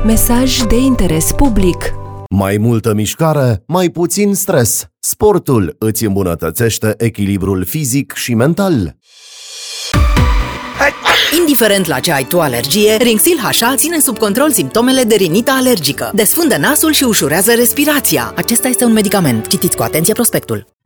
Mesaj de interes public. Mai multă mișcare, mai puțin stres. Sportul îți îmbunătățește echilibrul fizic și mental. Indiferent la ce ai tu alergie, Rinxil HA ține sub control simptomele de rinită alergică. Desfundă nasul și ușurează respirația. Acesta este un medicament. Citiți cu atenție prospectul.